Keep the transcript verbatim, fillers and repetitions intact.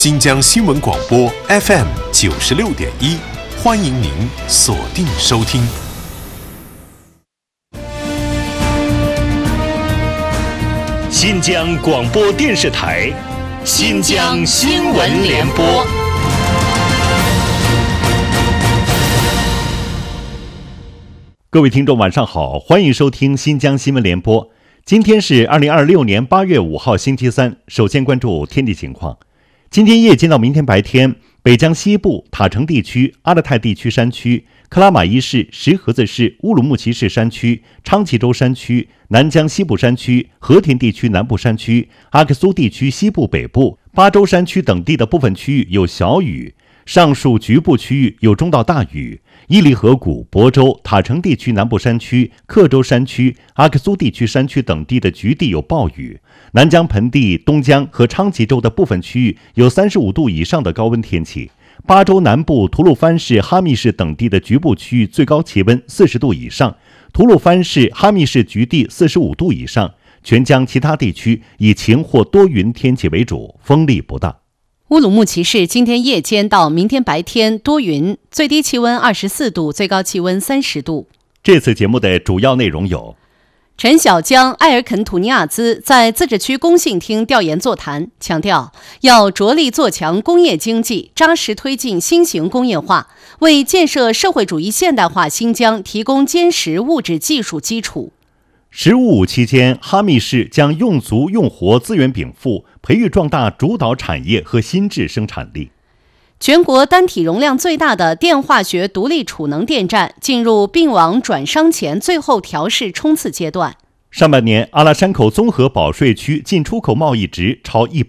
新疆新闻广播 F M 九十六点一，欢迎您锁定收听。 新疆广播电视台，新疆新闻联播。 各位听众晚上好，欢迎收听新疆新闻联播。今天是二零二六年八月五号星期三，首先关注天气情况。今天夜间到明天白天，北疆西部、塔城地区、阿勒泰地区山区、克拉玛依市、石河子市、乌鲁木齐市山区、昌吉州山区、南疆西部山区、和田地区南部山区、阿克苏地区西部北部、巴州山区等地的部分区域有小雨，上述局部区域有中到大雨。伊犁河谷、亳州、塔城地区南部山区、克州山区、阿克苏地区山区等地的局地有暴雨。南疆盆地、东疆和昌吉州的部分区域有三十五度以上的高温天气。巴州南部吐鲁番市、哈密市等地的局部区域最高气温四十度以上，吐鲁番市、哈密市局地四十五度以上。全疆其他地区以晴或多云天气为主，风力不大。 乌鲁木齐市今天夜间到明天白天多云，最低气温二十四度，最高气温三十度。 这次节目的主要内容有： 陈小江、埃尔肯·土尼亚兹在自治区工信厅调研座谈，强调要着力做强工业经济，扎实推进新型工业化，为建设社会主义现代化新疆提供坚实物质技术基础。 十五五期间，哈密市将用足用活资源禀赋，培育壮大主导产业和新质生产力。 全国单体容量最大的电化学独立储能电站进入并网转商前最后调试冲刺阶段。 上半年，阿拉山口综合保税区进出口贸易值超一百